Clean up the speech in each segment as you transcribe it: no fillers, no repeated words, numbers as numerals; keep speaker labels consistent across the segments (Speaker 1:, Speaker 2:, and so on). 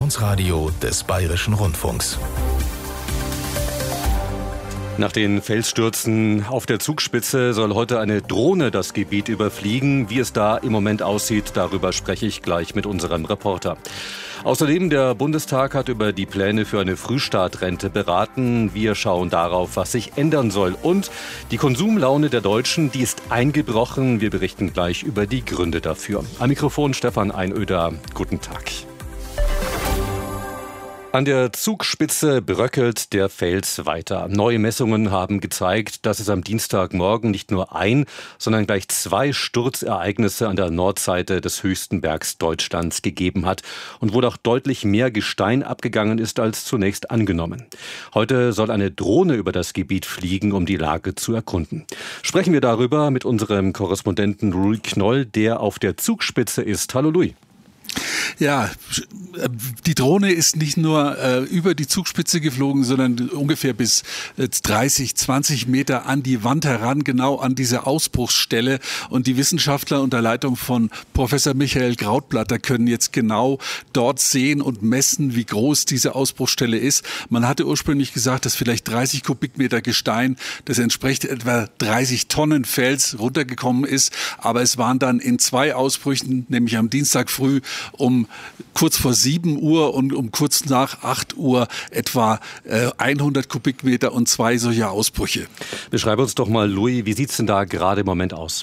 Speaker 1: Informationsradio des Bayerischen Rundfunks.
Speaker 2: Nach den Felsstürzen auf der Zugspitze soll heute eine Drohne das Gebiet überfliegen. Wie es da im Moment aussieht, darüber spreche ich gleich mit unserem Reporter. Außerdem, der Bundestag hat über die Pläne für eine Frühstartrente beraten. Wir schauen darauf, was sich ändern soll. Und die Konsumlaune der Deutschen, die ist eingebrochen. Wir berichten gleich über die Gründe dafür. Am Mikrofon Stefan Einöder. Guten Tag. An der Zugspitze bröckelt der Fels weiter. Neue Messungen haben gezeigt, dass es am Dienstagmorgen nicht nur ein, sondern gleich zwei Sturzereignisse an der Nordseite des höchsten Bergs Deutschlands gegeben hat und wo noch deutlich mehr Gestein abgegangen ist als zunächst angenommen. Heute soll eine Drohne über das Gebiet fliegen, um die Lage zu erkunden. Sprechen wir darüber mit unserem Korrespondenten Louis Knoll, der auf der Zugspitze ist. Hallo Louis.
Speaker 3: Ja, die Drohne ist nicht nur über die Zugspitze geflogen, sondern ungefähr bis 30, 20 Meter an die Wand heran, genau an diese Ausbruchsstelle. Und die Wissenschaftler unter Leitung von Professor Michael Krautblatter können jetzt genau dort sehen und messen, wie groß diese Ausbruchsstelle ist. Man hatte ursprünglich gesagt, dass vielleicht 30 Kubikmeter Gestein, das entspricht etwa 30 Tonnen Fels, runtergekommen ist. Aber es waren dann in zwei Ausbrüchen, nämlich am Dienstag früh um kurz vor 7 Uhr und um kurz nach 8 Uhr etwa 100 Kubikmeter und zwei solcher Ausbrüche.
Speaker 2: Beschreibe uns doch mal, Louis, wie sieht es denn da gerade im Moment aus?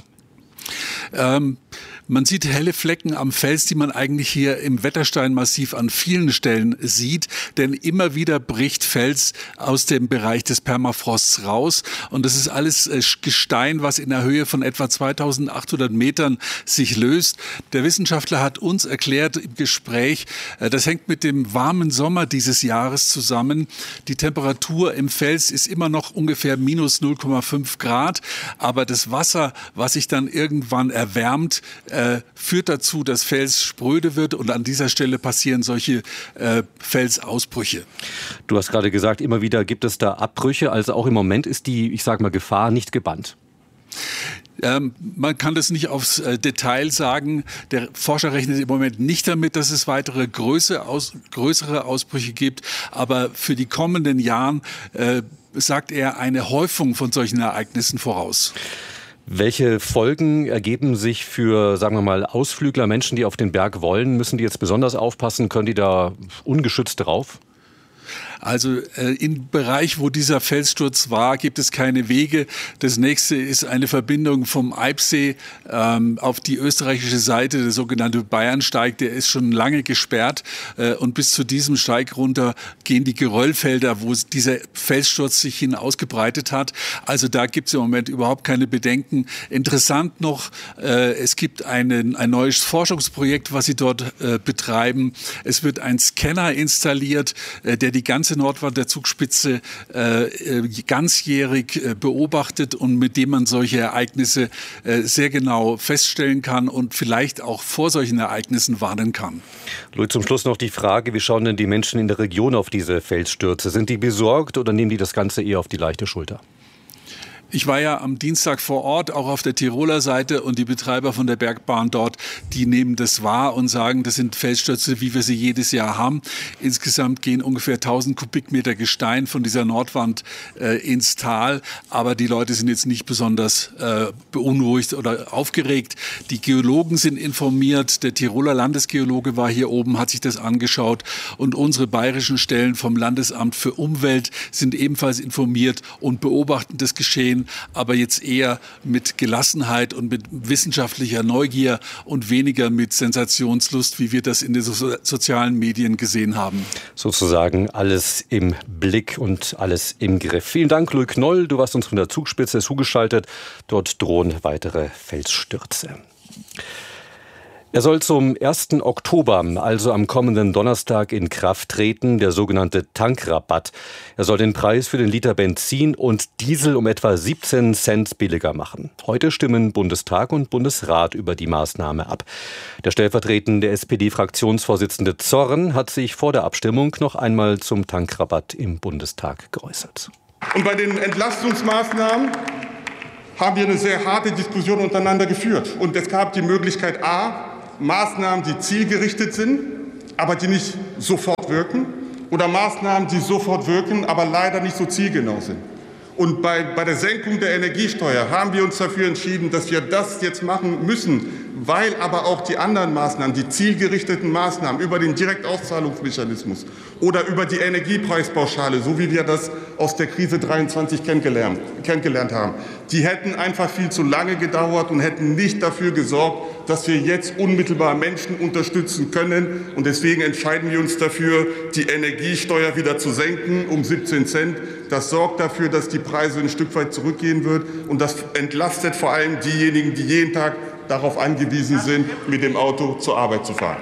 Speaker 3: Man sieht helle Flecken am Fels, die man eigentlich hier im Wettersteinmassiv an vielen Stellen sieht, denn immer wieder bricht Fels aus dem Bereich des Permafrosts raus und das ist alles Gestein, was in der Höhe von etwa 2800 Metern sich löst. Der Wissenschaftler hat uns erklärt im Gespräch, das hängt mit dem warmen Sommer dieses Jahres zusammen. Die Temperatur im Fels ist immer noch ungefähr minus 0,5 Grad, aber das Wasser, was sich dann irgendwann erwärmt, führt dazu, dass Fels spröde wird und an dieser Stelle passieren solche Felsausbrüche. Du hast gerade gesagt, immer wieder gibt es da Abbrüche, also auch im Moment ist die, Gefahr nicht gebannt. Man kann das nicht aufs Detail sagen. Der Forscher rechnet im Moment nicht damit, dass es weitere größere Ausbrüche gibt, aber für die kommenden Jahren sagt er eine Häufung von solchen Ereignissen voraus. Welche Folgen ergeben sich für, sagen wir mal, Ausflügler, Menschen, die auf den Berg wollen? Müssen die jetzt besonders aufpassen? Können die da ungeschützt drauf? Also im Bereich, wo dieser Felssturz war, gibt es keine Wege. Das nächste ist eine Verbindung vom Eibsee auf die österreichische Seite, der sogenannte Bayernsteig. Der ist schon lange gesperrt und bis zu diesem Steig runter gehen die Geröllfelder, wo dieser Felssturz sich hin ausgebreitet hat. Also da gibt es im Moment überhaupt keine Bedenken. Interessant noch, es gibt ein neues Forschungsprojekt, was sie dort betreiben. Es wird ein Scanner installiert, der die ganze Nordwand der Zugspitze ganzjährig beobachtet und mit dem man solche Ereignisse sehr genau feststellen kann und vielleicht auch vor solchen Ereignissen warnen kann. Louis, zum Schluss noch die Frage, wie schauen denn die Menschen in der Region auf diese Felsstürze? Sind die besorgt oder nehmen die das Ganze eher auf die leichte Schulter? Ich war ja am Dienstag vor Ort, auch auf der Tiroler Seite, und die Betreiber von der Bergbahn dort, die nehmen das wahr und sagen, das sind Felsstürze, wie wir sie jedes Jahr haben. Insgesamt gehen ungefähr 1000 Kubikmeter Gestein von dieser Nordwand ins Tal, aber die Leute sind jetzt nicht besonders beunruhigt oder aufgeregt. Die Geologen sind informiert, der Tiroler Landesgeologe war hier oben, hat sich das angeschaut und unsere bayerischen Stellen vom Landesamt für Umwelt sind ebenfalls informiert und beobachten das Geschehen, aber jetzt eher mit Gelassenheit und mit wissenschaftlicher Neugier und weniger mit Sensationslust, wie wir das in den sozialen Medien gesehen haben. Sozusagen alles im Blick und alles im Griff. Vielen Dank, Louis Knoll. Du warst uns von der Zugspitze zugeschaltet. Dort drohen weitere Felsstürze. Er soll zum 1. Oktober, also am kommenden Donnerstag, in Kraft treten, der sogenannte Tankrabatt. Er soll den Preis für den Liter Benzin und Diesel um etwa 17 Cent billiger machen. Heute stimmen Bundestag und Bundesrat über die Maßnahme ab. Der stellvertretende SPD-Fraktionsvorsitzende Zorn hat sich vor der Abstimmung noch einmal zum Tankrabatt im Bundestag geäußert.
Speaker 4: Und bei den Entlastungsmaßnahmen haben wir eine sehr harte Diskussion untereinander geführt. Und es gab die Möglichkeit A, Maßnahmen, die zielgerichtet sind, aber die nicht sofort wirken, oder Maßnahmen, die sofort wirken, aber leider nicht so zielgenau sind. Und bei der Senkung der Energiesteuer haben wir uns dafür entschieden, dass wir das jetzt machen müssen, weil aber auch die anderen Maßnahmen, die zielgerichteten Maßnahmen über den Direktauszahlungsmechanismus oder über die Energiepreispauschale, so wie wir das aus der Krise 23 kennengelernt haben, die hätten einfach viel zu lange gedauert und hätten nicht dafür gesorgt, dass wir jetzt unmittelbar Menschen unterstützen können. Und deswegen entscheiden wir uns dafür, die Energiesteuer wieder zu senken um 17 Cent. Das sorgt dafür, dass die Preise ein Stück weit zurückgehen wird. Und das entlastet vor allem diejenigen, die jeden Tag darauf angewiesen sind, mit dem Auto zur Arbeit zu fahren.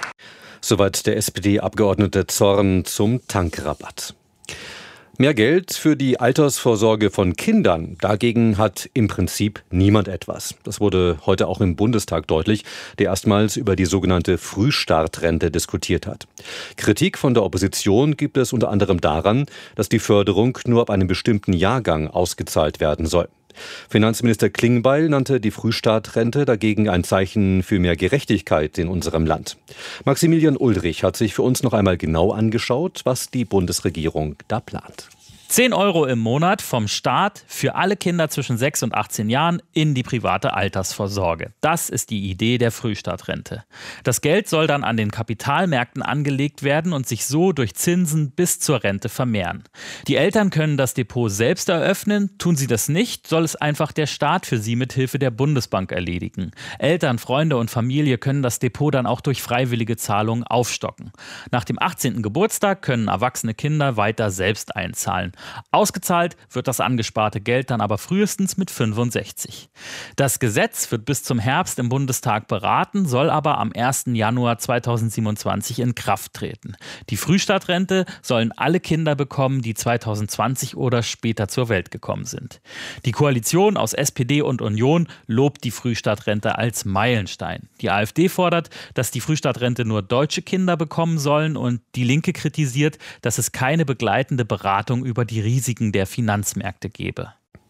Speaker 2: Soweit der SPD-Abgeordnete Zorn zum Tankrabatt. Mehr Geld für die Altersvorsorge von Kindern. Dagegen hat im Prinzip niemand etwas. Das wurde heute auch im Bundestag deutlich, der erstmals über die sogenannte Frühstartrente diskutiert hat. Kritik von der Opposition gibt es unter anderem daran, dass die Förderung nur ab einem bestimmten Jahrgang ausgezahlt werden soll. Finanzminister Klingbeil nannte die Frühstartrente dagegen ein Zeichen für mehr Gerechtigkeit in unserem Land. Maximilian Ulrich hat sich für uns noch einmal genau angeschaut, was die Bundesregierung da plant.
Speaker 5: 10 € im Monat vom Staat für alle Kinder zwischen 6 und 18 Jahren in die private Altersvorsorge. Das ist die Idee der Frühstartrente. Das Geld soll dann an den Kapitalmärkten angelegt werden und sich so durch Zinsen bis zur Rente vermehren. Die Eltern können das Depot selbst eröffnen. Tun sie das nicht, soll es einfach der Staat für sie mit Hilfe der Bundesbank erledigen. Eltern, Freunde und Familie können das Depot dann auch durch freiwillige Zahlungen aufstocken. Nach dem 18. Geburtstag können erwachsene Kinder weiter selbst einzahlen. Ausgezahlt wird das angesparte Geld dann aber frühestens mit 65. Das Gesetz wird bis zum Herbst im Bundestag beraten, soll aber am 1. Januar 2027 in Kraft treten. Die Frühstartrente sollen alle Kinder bekommen, die 2020 oder später zur Welt gekommen sind. Die Koalition aus SPD und Union lobt die Frühstartrente als Meilenstein. Die AfD fordert, dass die Frühstartrente nur deutsche Kinder bekommen sollen, und die Linke kritisiert, dass es keine begleitende Beratung über die Risiken der Finanzmärkte gebe.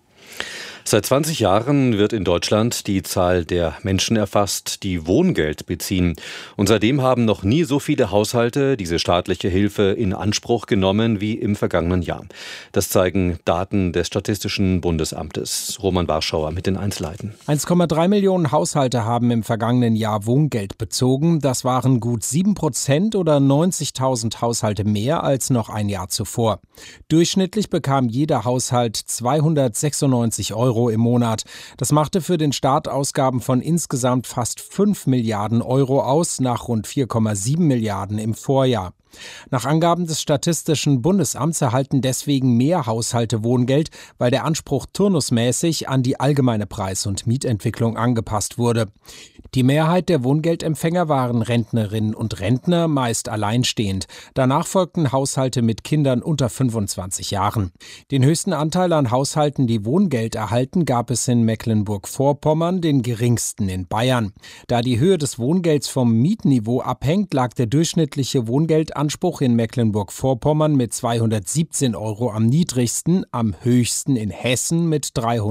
Speaker 2: Seit 20 Jahren wird in Deutschland die Zahl der Menschen erfasst, die Wohngeld beziehen. Und seitdem haben noch nie so viele Haushalte diese staatliche Hilfe in Anspruch genommen wie im vergangenen Jahr. Das zeigen Daten des Statistischen Bundesamtes. Roman Warschauer mit den Einzelheiten.
Speaker 6: 1,3 Millionen Haushalte haben im vergangenen Jahr Wohngeld bezogen. Das waren gut 7% oder 90.000 Haushalte mehr als noch ein Jahr zuvor. Durchschnittlich bekam jeder Haushalt 296 € im Monat. Das machte für den Staat Ausgaben von insgesamt fast 5 Milliarden € aus, nach rund 4,7 Milliarden im Vorjahr. Nach Angaben des Statistischen Bundesamts erhalten deswegen mehr Haushalte Wohngeld, weil der Anspruch turnusmäßig an die allgemeine Preis- und Mietentwicklung angepasst wurde. Die Mehrheit der Wohngeldempfänger waren Rentnerinnen und Rentner, meist alleinstehend. Danach folgten Haushalte mit Kindern unter 25 Jahren. Den höchsten Anteil an Haushalten, die Wohngeld erhalten, gab es in Mecklenburg-Vorpommern, den geringsten in Bayern. Da die Höhe des Wohngelds vom Mietniveau abhängt, lag der durchschnittliche Wohngeldanspruch in Mecklenburg-Vorpommern mit 217 € am niedrigsten, am höchsten in Hessen mit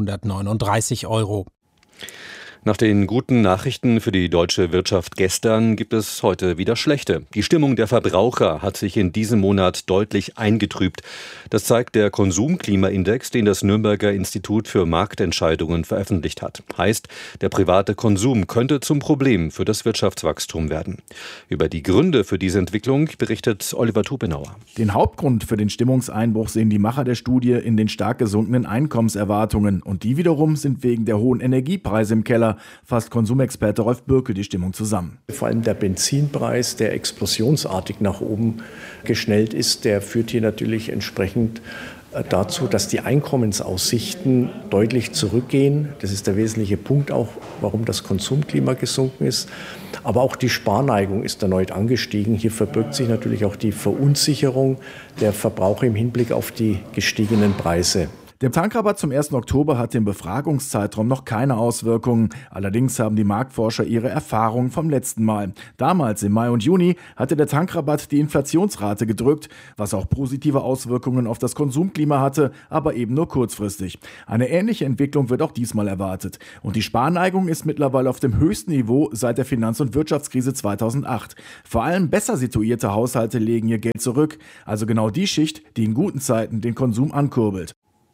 Speaker 6: 339 €.
Speaker 2: Nach den guten Nachrichten für die deutsche Wirtschaft gestern gibt es heute wieder schlechte. Die Stimmung der Verbraucher hat sich in diesem Monat deutlich eingetrübt. Das zeigt der Konsumklimaindex, den das Nürnberger Institut für Marktentscheidungen veröffentlicht hat. Heißt, der private Konsum könnte zum Problem für das Wirtschaftswachstum werden. Über die Gründe für diese Entwicklung berichtet Oliver Tubenauer.
Speaker 7: Den Hauptgrund für den Stimmungseinbruch sehen die Macher der Studie in den stark gesunkenen Einkommenserwartungen. Und die wiederum sind wegen der hohen Energiepreise im Keller. Fasst Konsumexperte Rolf Bürkel die Stimmung zusammen.
Speaker 8: Vor allem der Benzinpreis, der explosionsartig nach oben geschnellt ist, der führt hier natürlich entsprechend dazu, dass die Einkommensaussichten deutlich zurückgehen. Das ist der wesentliche Punkt auch, warum das Konsumklima gesunken ist. Aber auch die Sparneigung ist erneut angestiegen. Hier verbirgt sich natürlich auch die Verunsicherung der Verbraucher im Hinblick auf die gestiegenen Preise.
Speaker 7: Der Tankrabatt zum 1. Oktober hat im Befragungszeitraum noch keine Auswirkungen. Allerdings haben die Marktforscher ihre Erfahrungen vom letzten Mal. Damals im Mai und Juni hatte der Tankrabatt die Inflationsrate gedrückt, was auch positive Auswirkungen auf das Konsumklima hatte, aber eben nur kurzfristig. Eine ähnliche Entwicklung wird auch diesmal erwartet. Und die Sparneigung ist mittlerweile auf dem höchsten Niveau seit der Finanz- und Wirtschaftskrise 2008. Vor allem besser situierte Haushalte legen ihr Geld zurück, also genau die Schicht, die in guten Zeiten den Konsum ankurbelt.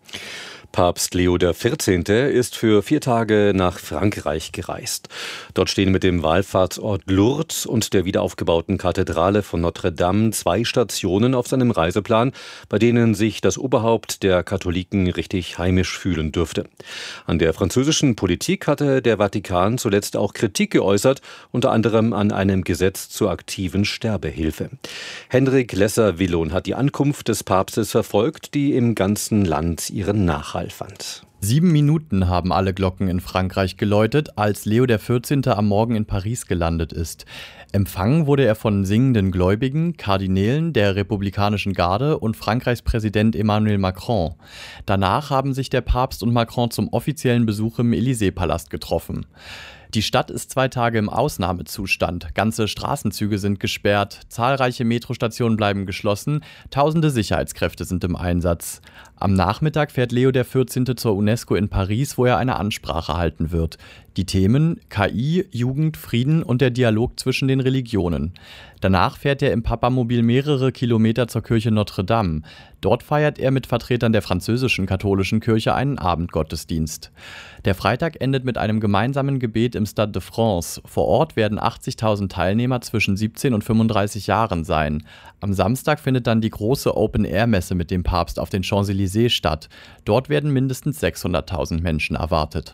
Speaker 2: Papst Leo XIV. Ist für 4 Tage nach Frankreich gereist. Dort stehen mit dem Wallfahrtsort Lourdes und der wiederaufgebauten Kathedrale von Notre Dame 2 Stationen auf seinem Reiseplan, bei denen sich das Oberhaupt der Katholiken richtig heimisch fühlen dürfte. An der französischen Politik hatte der Vatikan zuletzt auch Kritik geäußert, unter anderem an einem Gesetz zur aktiven Sterbehilfe. Henrik Lesser-Willon hat die Ankunft des Papstes verfolgt, die im ganzen Land ihren Nachhall fand.
Speaker 9: 7 Minuten haben alle Glocken in Frankreich geläutet, als Leo XIV. Am Morgen in Paris gelandet ist. Empfangen wurde er von singenden Gläubigen, Kardinälen, der republikanischen Garde und Frankreichs Präsident Emmanuel Macron. Danach haben sich der Papst und Macron zum offiziellen Besuch im Élysée-Palast getroffen. Die Stadt ist 2 Tage im Ausnahmezustand. Ganze Straßenzüge sind gesperrt, zahlreiche Metrostationen bleiben geschlossen, tausende Sicherheitskräfte sind im Einsatz. Am Nachmittag fährt Leo XIV. Zur UNESCO in Paris, wo er eine Ansprache halten wird. Die Themen KI, Jugend, Frieden und der Dialog zwischen den Religionen. Danach fährt er im Papamobil mehrere Kilometer zur Kirche Notre Dame. Dort feiert er mit Vertretern der französischen katholischen Kirche einen Abendgottesdienst. Der Freitag endet mit einem gemeinsamen Gebet im Stade de France. Vor Ort werden 80.000 Teilnehmer zwischen 17 und 35 Jahren sein. Am Samstag findet dann die große Open-Air-Messe mit dem Papst auf den Champs-Élysées statt. Dort werden mindestens 600.000 Menschen erwartet.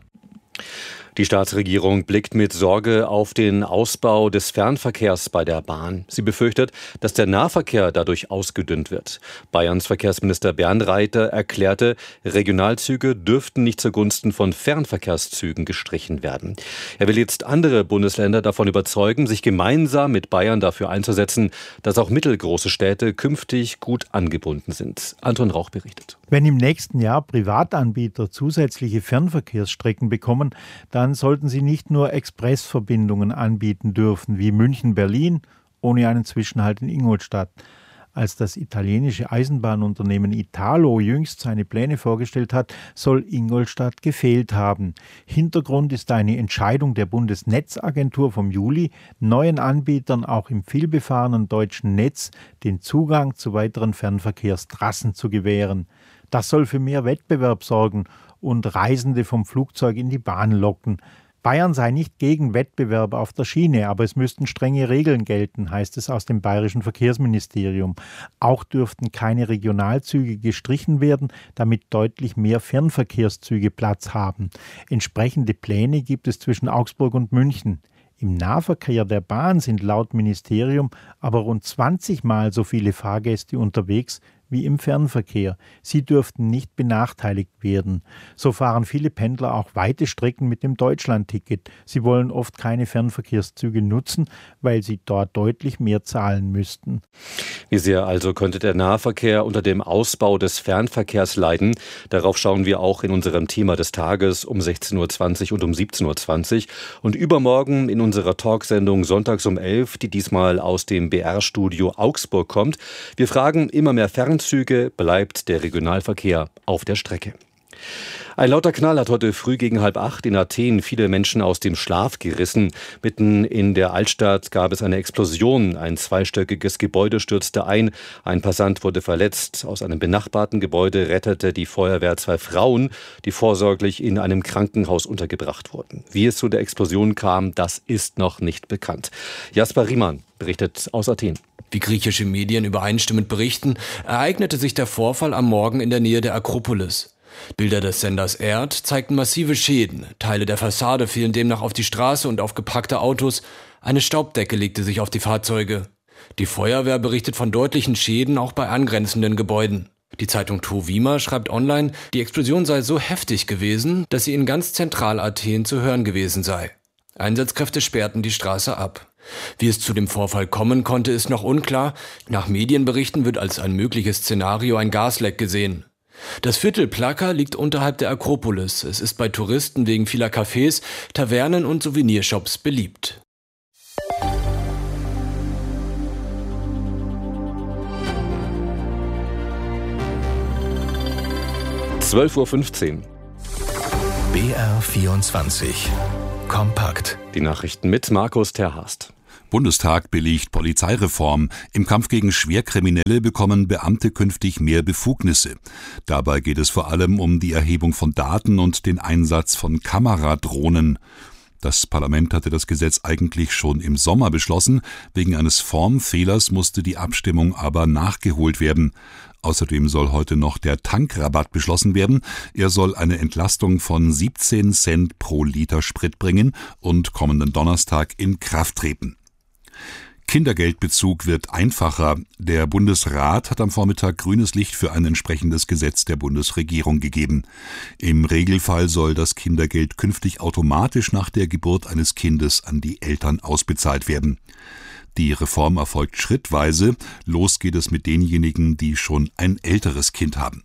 Speaker 2: Die Staatsregierung blickt mit Sorge auf den Ausbau des Fernverkehrs bei der Bahn. Sie befürchtet, dass der Nahverkehr dadurch ausgedünnt wird. Bayerns Verkehrsminister Bernd Reiter erklärte, Regionalzüge dürften nicht zugunsten von Fernverkehrszügen gestrichen werden. Er will jetzt andere Bundesländer davon überzeugen, sich gemeinsam mit Bayern dafür einzusetzen, dass auch mittelgroße Städte künftig gut angebunden sind. Anton Rauch berichtet.
Speaker 10: Wenn im nächsten Jahr Privatanbieter zusätzliche Fernverkehrsstrecken bekommen, dann sollten sie nicht nur Expressverbindungen anbieten dürfen, wie München-Berlin, ohne einen Zwischenhalt in Ingolstadt. Als das italienische Eisenbahnunternehmen Italo jüngst seine Pläne vorgestellt hat, soll Ingolstadt gefehlt haben. Hintergrund ist eine Entscheidung der Bundesnetzagentur vom Juli, neuen Anbietern auch im vielbefahrenen deutschen Netz den Zugang zu weiteren Fernverkehrstrassen zu gewähren. Das soll für mehr Wettbewerb sorgen und Reisende vom Flugzeug in die Bahn locken. Bayern sei nicht gegen Wettbewerb auf der Schiene, aber es müssten strenge Regeln gelten, heißt es aus dem bayerischen Verkehrsministerium. Auch dürften keine Regionalzüge gestrichen werden, damit deutlich mehr Fernverkehrszüge Platz haben. Entsprechende Pläne gibt es zwischen Augsburg und München. Im Nahverkehr der Bahn sind laut Ministerium aber rund 20 Mal so viele Fahrgäste unterwegs wie im Fernverkehr. Sie dürften nicht benachteiligt werden. So fahren viele Pendler auch weite Strecken mit dem Deutschlandticket. Sie wollen oft keine Fernverkehrszüge nutzen, weil sie dort deutlich mehr zahlen müssten.
Speaker 2: Wie sehr also könnte der Nahverkehr unter dem Ausbau des Fernverkehrs leiden? Darauf schauen wir auch in unserem Thema des Tages um 16.20 Uhr und um 17.20 Uhr. Und übermorgen in unserer Talksendung Sonntags um 11 Uhr, die diesmal aus dem BR-Studio Augsburg kommt. Wir fragen, immer mehr Fernzüge, bleibt der Regionalverkehr auf der Strecke. Ein lauter Knall hat heute früh gegen 7:30 in Athen viele Menschen aus dem Schlaf gerissen. Mitten in der Altstadt gab es eine Explosion. Ein zweistöckiges Gebäude stürzte ein. Ein Passant wurde verletzt. Aus einem benachbarten Gebäude rettete die Feuerwehr 2 Frauen, die vorsorglich in einem Krankenhaus untergebracht wurden. Wie es zu der Explosion kam, das ist noch nicht bekannt. Jasper Riemann berichtet aus Athen.
Speaker 11: Wie griechische Medien übereinstimmend berichten, ereignete sich der Vorfall am Morgen in der Nähe der Akropolis. Bilder des Senders ERD zeigten massive Schäden. Teile der Fassade fielen demnach auf die Straße und auf geparkte Autos. Eine Staubdecke legte sich auf die Fahrzeuge. Die Feuerwehr berichtet von deutlichen Schäden auch bei angrenzenden Gebäuden. Die Zeitung Trovima schreibt online, die Explosion sei so heftig gewesen, dass sie in ganz Zentral-Athen zu hören gewesen sei. Einsatzkräfte sperrten die Straße ab. Wie es zu dem Vorfall kommen konnte, ist noch unklar. Nach Medienberichten wird als ein mögliches Szenario ein Gasleck gesehen. Das Viertel Plaka liegt unterhalb der Akropolis. Es ist bei Touristen wegen vieler Cafés, Tavernen und Souvenirshops beliebt.
Speaker 2: (12:15 Uhr).
Speaker 1: BR24 kompakt.
Speaker 2: Die Nachrichten mit Markus Terhast.
Speaker 12: Bundestag billigt Polizeireform. Im Kampf gegen Schwerkriminelle bekommen Beamte künftig mehr Befugnisse. Dabei geht es vor allem um die Erhebung von Daten und den Einsatz von Kameradrohnen. Das Parlament hatte das Gesetz eigentlich schon im Sommer beschlossen. Wegen eines Formfehlers musste die Abstimmung aber nachgeholt werden. Außerdem soll heute noch der Tankrabatt beschlossen werden. Er soll eine Entlastung von 17 Cent pro Liter Sprit bringen und kommenden Donnerstag in Kraft treten. Kindergeldbezug wird einfacher. Der Bundesrat hat am Vormittag grünes Licht für ein entsprechendes Gesetz der Bundesregierung gegeben. Im Regelfall soll das Kindergeld künftig automatisch nach der Geburt eines Kindes an die Eltern ausbezahlt werden. Die Reform erfolgt schrittweise. Los geht es mit denjenigen, die schon ein älteres Kind haben.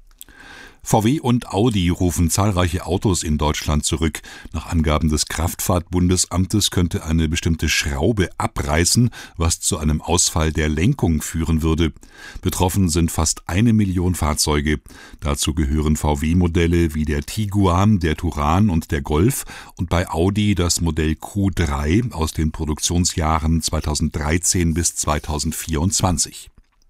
Speaker 12: VW und Audi rufen zahlreiche Autos in Deutschland zurück. Nach Angaben des Kraftfahrtbundesamtes könnte eine bestimmte Schraube abreißen, was zu einem Ausfall der Lenkung führen würde. Betroffen sind fast 1 Million Fahrzeuge. Dazu gehören VW-Modelle wie der Tiguan, der Touran und der Golf und bei Audi das Modell Q3 aus den Produktionsjahren 2013 bis 2024.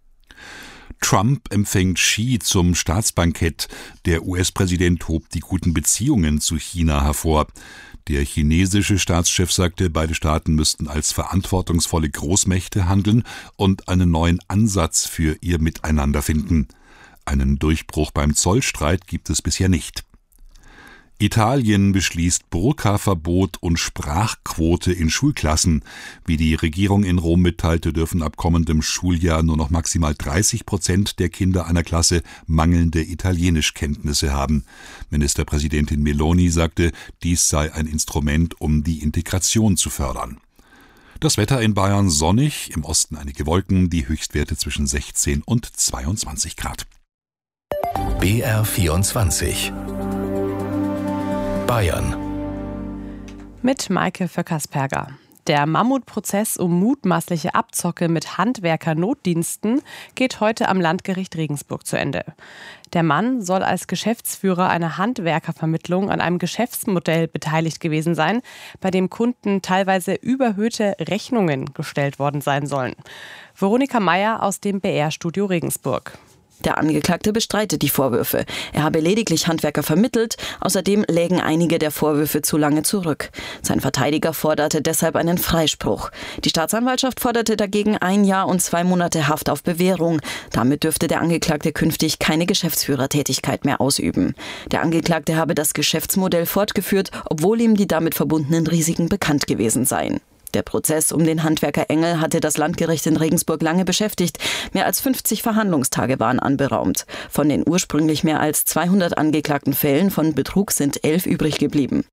Speaker 12: Trump empfängt Xi zum Staatsbankett. Der US-Präsident hob die guten Beziehungen zu China hervor. Der chinesische Staatschef sagte, beide Staaten müssten als verantwortungsvolle Großmächte handeln und einen neuen Ansatz für ihr Miteinander finden. Einen Durchbruch beim Zollstreit gibt es bisher nicht. Italien beschließt Burka-Verbot und Sprachquote in Schulklassen. Wie die Regierung in Rom mitteilte, dürfen ab kommendem Schuljahr nur noch maximal 30% der Kinder einer Klasse mangelnde Italienischkenntnisse haben. Ministerpräsidentin Meloni sagte, dies sei ein Instrument, um die Integration zu fördern. Das Wetter in Bayern sonnig, im Osten einige Wolken, die Höchstwerte zwischen 16 und 22 Grad.
Speaker 1: BR24 Bayern.
Speaker 13: Mit Maike Vöckersperger. Der Mammutprozess um mutmaßliche Abzocke mit Handwerkernotdiensten geht heute am Landgericht Regensburg zu Ende. Der Mann soll als Geschäftsführer einer Handwerkervermittlung an einem Geschäftsmodell beteiligt gewesen sein, bei dem Kunden teilweise überhöhte Rechnungen gestellt worden sein sollen. Veronika Meyer aus dem BR-Studio Regensburg.
Speaker 14: Der Angeklagte bestreitet die Vorwürfe. Er habe lediglich Handwerker vermittelt. Außerdem lägen einige der Vorwürfe zu lange zurück. Sein Verteidiger forderte deshalb einen Freispruch. Die Staatsanwaltschaft forderte dagegen 1 Jahr und 2 Monate Haft auf Bewährung. Damit dürfte der Angeklagte künftig keine Geschäftsführertätigkeit mehr ausüben. Der Angeklagte habe das Geschäftsmodell fortgeführt, obwohl ihm die damit verbundenen Risiken bekannt gewesen seien. Der Prozess um den Handwerker Engel hatte das Landgericht in Regensburg lange beschäftigt. Mehr als 50 Verhandlungstage waren anberaumt. Von den ursprünglich mehr als 200 angeklagten Fällen von Betrug sind 11 übrig geblieben.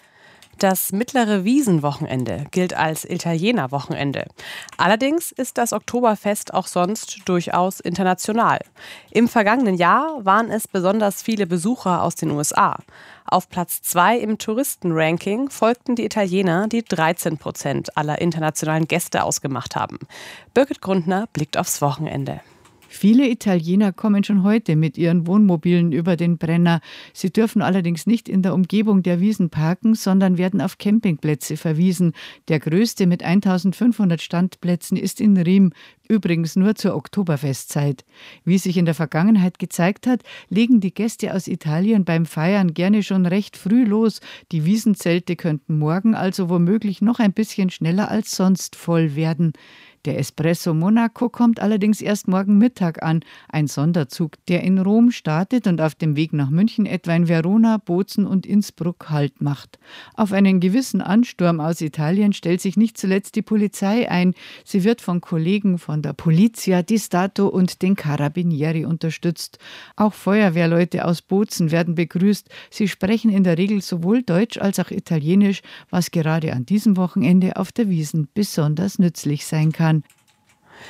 Speaker 13: Das mittlere Wiesenwochenende gilt als Italienerwochenende. Allerdings ist das Oktoberfest auch sonst durchaus international. Im vergangenen Jahr waren es besonders viele Besucher aus den USA. Auf Platz 2 im Touristenranking folgten die Italiener, die 13% aller internationalen Gäste ausgemacht haben. Birgit Grundner blickt aufs Wochenende.
Speaker 15: Viele Italiener kommen schon heute mit ihren Wohnmobilen über den Brenner. Sie dürfen allerdings nicht in der Umgebung der Wiesn parken, sondern werden auf Campingplätze verwiesen. Der größte mit 1500 Standplätzen ist in Riem, übrigens nur zur Oktoberfestzeit. Wie sich in der Vergangenheit gezeigt hat, legen die Gäste aus Italien beim Feiern gerne schon recht früh los. Die Wiesenzelte könnten morgen also womöglich noch ein bisschen schneller als sonst voll werden. Der Espresso Monaco kommt allerdings erst morgen Mittag an, ein Sonderzug, der in Rom startet und auf dem Weg nach München etwa in Verona, Bozen und Innsbruck Halt macht. Auf einen gewissen Ansturm aus Italien stellt sich nicht zuletzt die Polizei ein. Sie wird von Kollegen von der Polizia di Stato und den Carabinieri unterstützt. Auch Feuerwehrleute aus Bozen werden begrüßt. Sie sprechen in der Regel sowohl Deutsch als auch Italienisch, was gerade an diesem Wochenende auf der Wiesn besonders nützlich sein kann.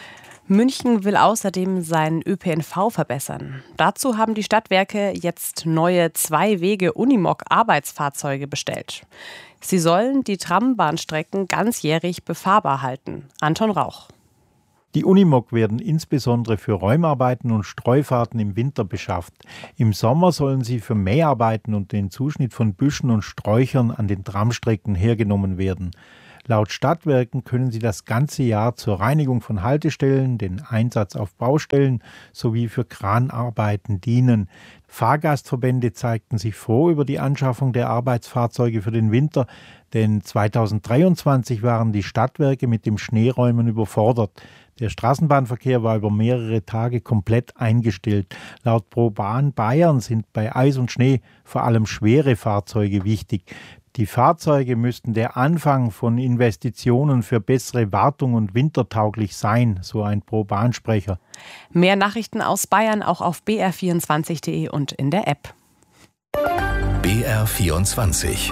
Speaker 13: München will außerdem seinen ÖPNV verbessern. Dazu haben die Stadtwerke jetzt neue 2-Wege-Unimog-Arbeitsfahrzeuge bestellt. Sie sollen die Trambahnstrecken ganzjährig befahrbar halten. Anton Rauch.
Speaker 10: Die Unimog werden insbesondere für Räumarbeiten und Streufahrten im Winter beschafft. Im Sommer sollen sie für Mäharbeiten und den Zuschnitt von Büschen und Sträuchern an den Tramstrecken hergenommen werden. Laut Stadtwerken können sie das ganze Jahr zur Reinigung von Haltestellen, den Einsatz auf Baustellen sowie für Kranarbeiten dienen. Fahrgastverbände zeigten sich froh über die Anschaffung der Arbeitsfahrzeuge für den Winter, denn 2023 waren die Stadtwerke mit dem Schneeräumen überfordert. Der Straßenbahnverkehr war über mehrere Tage komplett eingestellt. Laut ProBahn Bayern sind bei Eis und Schnee vor allem schwere Fahrzeuge wichtig. Die Fahrzeuge müssten der Anfang von Investitionen für bessere Wartung und wintertauglich sein, so ein ProBahn-Sprecher.
Speaker 13: Mehr Nachrichten aus Bayern auch auf br24.de und in der App.
Speaker 1: BR24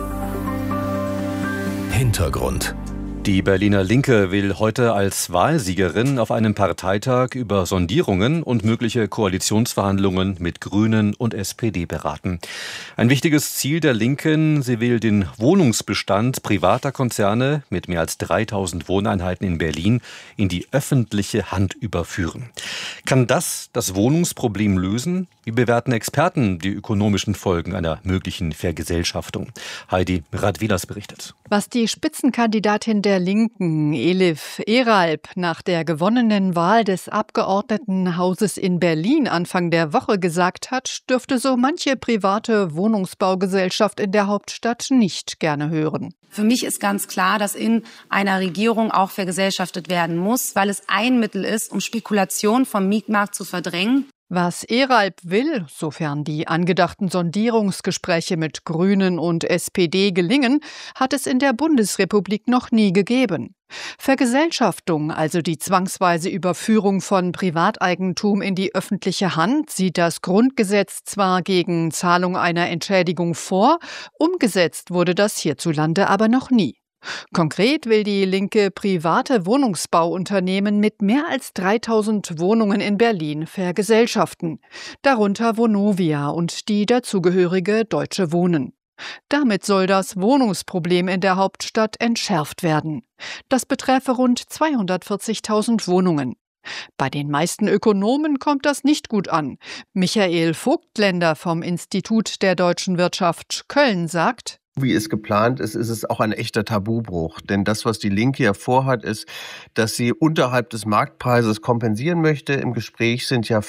Speaker 1: Hintergrund.
Speaker 2: Die Berliner Linke will heute als Wahlsiegerin auf einem Parteitag über Sondierungen und mögliche Koalitionsverhandlungen mit Grünen und SPD beraten. Ein wichtiges Ziel der Linken, sie will den Wohnungsbestand privater Konzerne mit mehr als 3000 Wohneinheiten in Berlin in die öffentliche Hand überführen. Kann das Wohnungsproblem lösen? Wie bewerten Experten die ökonomischen Folgen einer möglichen Vergesellschaftung? Heidi Radwilas berichtet.
Speaker 16: Was die Spitzenkandidatin der Linken, Elif Eralp, nach der gewonnenen Wahl des Abgeordnetenhauses in Berlin Anfang der Woche gesagt hat, dürfte so manche private Wohnungsbaugesellschaft in der Hauptstadt nicht gerne hören.
Speaker 17: Für mich ist ganz klar, dass in einer Regierung auch vergesellschaftet werden muss, weil es ein Mittel ist, um Spekulation vom Mietmarkt zu verdrängen.
Speaker 16: Was Eralp will, sofern die angedachten Sondierungsgespräche mit Grünen und SPD gelingen, hat es in der Bundesrepublik noch nie gegeben. Vergesellschaftung, also die zwangsweise Überführung von Privateigentum in die öffentliche Hand, sieht das Grundgesetz zwar gegen Zahlung einer Entschädigung vor, umgesetzt wurde das hierzulande aber noch nie. Konkret will die Linke private Wohnungsbauunternehmen mit mehr als 3000 Wohnungen in Berlin vergesellschaften, darunter Vonovia und die dazugehörige Deutsche Wohnen. Damit soll das Wohnungsproblem in der Hauptstadt entschärft werden. Das betreffe rund 240.000 Wohnungen. Bei den meisten Ökonomen kommt das nicht gut an. Michael Vogtländer vom Institut der deutschen Wirtschaft Köln sagt:
Speaker 18: Wie es geplant ist, ist es auch ein echter Tabubruch. Denn das, was die Linke ja vorhat, ist, dass sie unterhalb des Marktpreises kompensieren möchte. Im Gespräch sind ja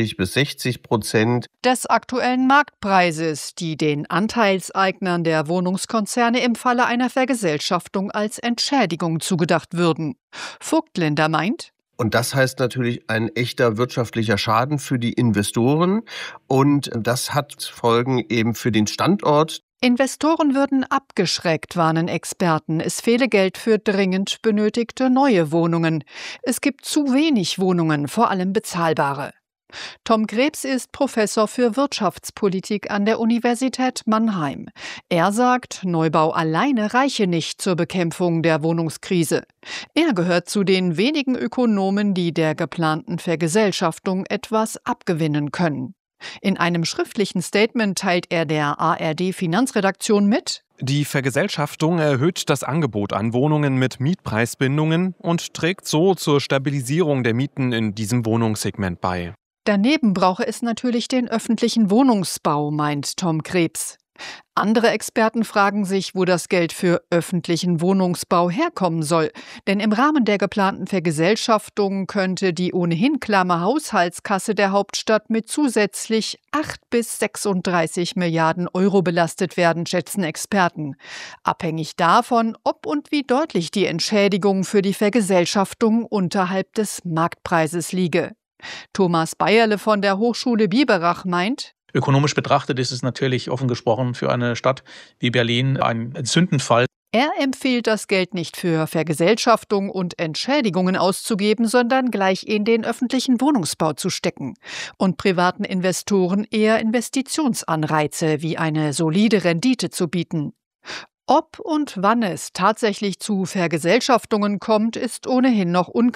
Speaker 18: 40-60%
Speaker 16: des aktuellen Marktpreises, die den Anteilseignern der Wohnungskonzerne im Falle einer Vergesellschaftung als Entschädigung zugedacht würden. Vogtländer meint:
Speaker 18: Und das heißt natürlich ein echter wirtschaftlicher Schaden für die Investoren. Und das hat Folgen eben für den Standort.
Speaker 16: Investoren würden abgeschreckt, warnen Experten. Es fehle Geld für dringend benötigte neue Wohnungen. Es gibt zu wenig Wohnungen, vor allem bezahlbare. Tom Krebs ist Professor für Wirtschaftspolitik an der Universität Mannheim. Er sagt, Neubau alleine reiche nicht zur Bekämpfung der Wohnungskrise. Er gehört zu den wenigen Ökonomen, die der geplanten Vergesellschaftung etwas abgewinnen können. In einem schriftlichen Statement teilt er der ARD-Finanzredaktion mit:
Speaker 19: Die Vergesellschaftung erhöht das Angebot an Wohnungen mit Mietpreisbindungen und trägt so zur Stabilisierung der Mieten in diesem Wohnungssegment bei.
Speaker 16: Daneben brauche es natürlich den öffentlichen Wohnungsbau, meint Tom Krebs. Andere Experten fragen sich, wo das Geld für öffentlichen Wohnungsbau herkommen soll. Denn im Rahmen der geplanten Vergesellschaftung könnte die ohnehin klamme Haushaltskasse der Hauptstadt mit zusätzlich 8 bis 36 Milliarden Euro belastet werden, schätzen Experten. Abhängig davon, ob und wie deutlich die Entschädigung für die Vergesellschaftung unterhalb des Marktpreises liege. Thomas Bayerle von der Hochschule Biberach meint:
Speaker 20: Ökonomisch betrachtet ist es natürlich offen gesprochen für eine Stadt wie Berlin ein Sündenfall.
Speaker 16: Er empfiehlt, das Geld nicht für Vergesellschaftung und Entschädigungen auszugeben, sondern gleich in den öffentlichen Wohnungsbau zu stecken und privaten Investoren eher Investitionsanreize wie eine solide Rendite zu bieten. Ob und wann es tatsächlich zu Vergesellschaftungen kommt, ist ohnehin noch unklar.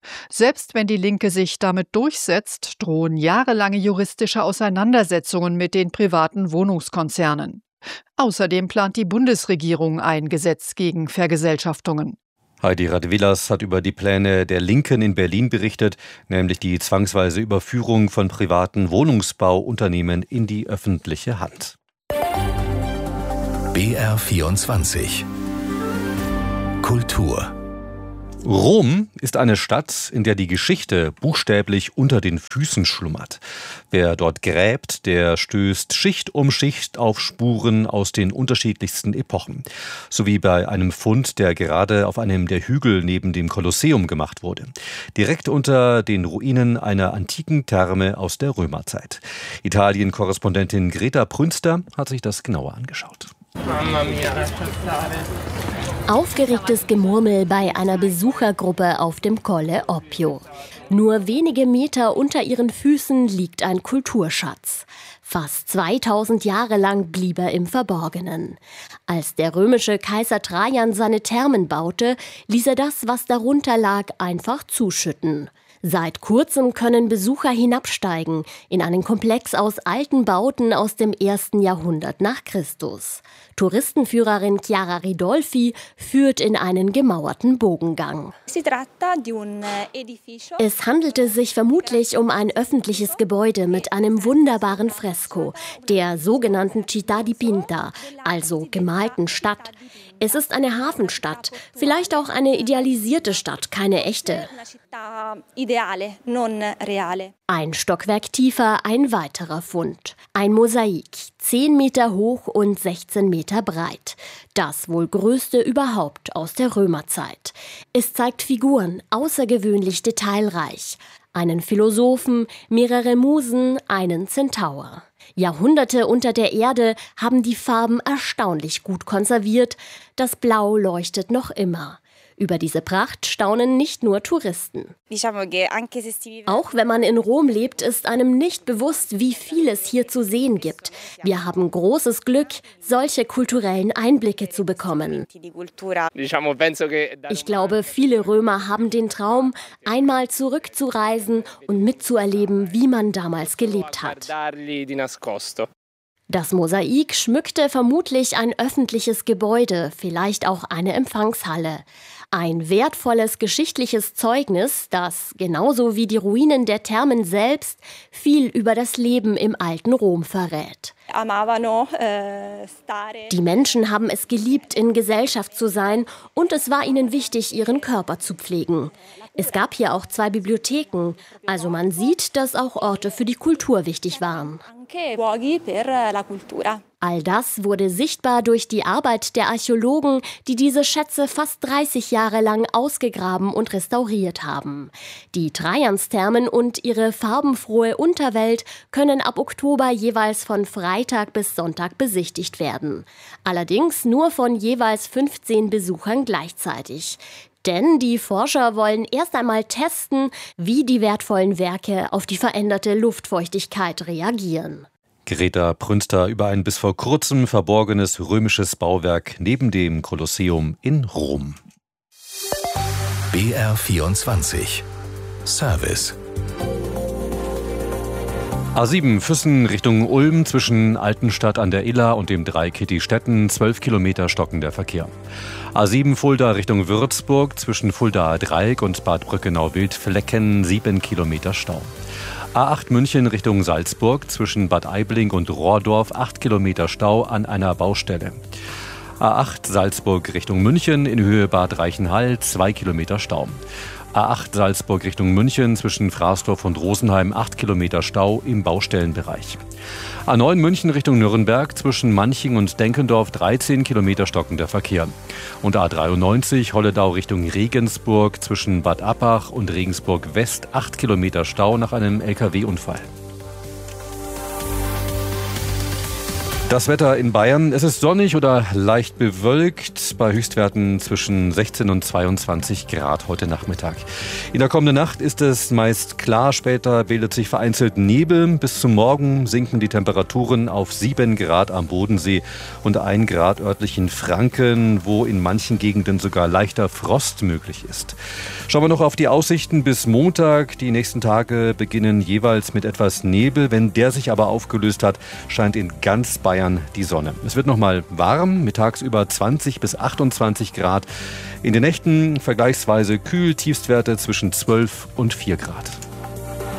Speaker 16: Selbst wenn die Linke sich damit durchsetzt, drohen jahrelange juristische Auseinandersetzungen mit den privaten Wohnungskonzernen. Außerdem plant die Bundesregierung ein Gesetz gegen Vergesellschaftungen.
Speaker 2: Heidi Radwilas hat über die Pläne der Linken in Berlin berichtet, nämlich die zwangsweise Überführung von privaten Wohnungsbauunternehmen in die öffentliche Hand.
Speaker 1: BR24 Kultur.
Speaker 2: Rom ist eine Stadt, in der die Geschichte buchstäblich unter den Füßen schlummert. Wer dort gräbt, der stößt Schicht um Schicht auf Spuren aus den unterschiedlichsten Epochen. So wie bei einem Fund, der gerade auf einem der Hügel neben dem Kolosseum gemacht wurde. Direkt unter den Ruinen einer antiken Therme aus der Römerzeit. Italien-Korrespondentin Greta Prünster hat sich das genauer angeschaut.
Speaker 21: Aufgeregtes Gemurmel bei einer Besuchergruppe auf dem Colle Oppio. Nur wenige Meter unter ihren Füßen liegt ein Kulturschatz. Fast 2000 Jahre lang blieb er im Verborgenen. Als der römische Kaiser Trajan seine Thermen baute, ließ er das, was darunter lag, einfach zuschütten. Seit kurzem können Besucher hinabsteigen in einen Komplex aus alten Bauten aus dem 1. Jahrhundert nach Christus. Touristenführerin Chiara Ridolfi führt in einen gemauerten Bogengang. Es handelte sich vermutlich um ein öffentliches Gebäude mit einem wunderbaren Fresko, der sogenannten Città dipinta, also gemalten Stadt. Es ist eine Hafenstadt, vielleicht auch eine idealisierte Stadt, keine echte. Ein Stockwerk tiefer, ein weiterer Fund. Ein Mosaik, 10 Meter hoch und 16 Meter breit. Das wohl größte überhaupt aus der Römerzeit. Es zeigt Figuren, außergewöhnlich detailreich. Einen Philosophen, mehrere Musen, einen Zentaur. Jahrhunderte unter der Erde haben die Farben erstaunlich gut konserviert. Das Blau leuchtet noch immer. Über diese Pracht staunen nicht nur Touristen. Auch wenn man in Rom lebt, ist einem nicht bewusst, wie viel es hier zu sehen gibt. Wir haben großes Glück, solche kulturellen Einblicke zu bekommen. Ich glaube, viele Römer haben den Traum, einmal zurückzureisen und mitzuerleben, wie man damals gelebt hat. Das Mosaik schmückte vermutlich ein öffentliches Gebäude, vielleicht auch eine Empfangshalle. Ein wertvolles geschichtliches Zeugnis, das, genauso wie die Ruinen der Thermen selbst, viel über das Leben im alten Rom verrät. Die Menschen haben es geliebt, in Gesellschaft zu sein, und es war ihnen wichtig, ihren Körper zu pflegen. Es gab hier auch 2 Bibliotheken, also man sieht, dass auch Orte für die Kultur wichtig waren. All das wurde sichtbar durch die Arbeit der Archäologen, die diese Schätze fast 30 Jahre lang ausgegraben und restauriert haben. Die Trajansthermen und ihre farbenfrohe Unterwelt können ab Oktober jeweils von Freitag bis Sonntag besichtigt werden. Allerdings nur von jeweils 15 Besuchern gleichzeitig. Denn die Forscher wollen erst einmal testen, wie die wertvollen Werke auf die veränderte Luftfeuchtigkeit reagieren.
Speaker 2: Greta Prünster über ein bis vor kurzem verborgenes römisches Bauwerk neben dem Kolosseum in Rom.
Speaker 1: BR24 Service.
Speaker 2: A7 Füssen Richtung Ulm zwischen Altenstadt an der Iller und dem Dreieck Kitti-Stetten, 12 Kilometer stockender Verkehr. A7 Fulda Richtung Würzburg zwischen Fuldaer Dreieck und Bad Brückenau-Wildflecken, 7 Kilometer Stau. A8 München Richtung Salzburg zwischen Bad Aibling und Rohrdorf, 8 Kilometer Stau an einer Baustelle. A8 Salzburg Richtung München in Höhe Bad Reichenhall, 2 Kilometer Stau. A8 Salzburg Richtung München zwischen Fraßdorf und Rosenheim, 8 Kilometer Stau im Baustellenbereich. A9 München Richtung Nürnberg zwischen Manching und Denkendorf, 13 Kilometer stockender Verkehr. Und A93 Holledau Richtung Regensburg zwischen Bad Abbach und Regensburg West, 8 Kilometer Stau nach einem LKW-Unfall. Das Wetter in Bayern, es ist sonnig oder leicht bewölkt, bei Höchstwerten zwischen 16 und 22 Grad heute Nachmittag. In der kommenden Nacht ist es meist klar, später bildet sich vereinzelt Nebel. Bis zum Morgen sinken die Temperaturen auf 7 Grad am Bodensee und 1 Grad örtlich in Franken, wo in manchen Gegenden sogar leichter Frost möglich ist. Schauen wir noch auf die Aussichten bis Montag. Die nächsten Tage beginnen jeweils mit etwas Nebel. Wenn der sich aber aufgelöst hat, scheint in ganz Bayern die Sonne. Es wird noch mal warm, mittags über 20 bis 28 Grad. In den Nächten vergleichsweise kühl, Tiefstwerte zwischen 12 und 4 Grad.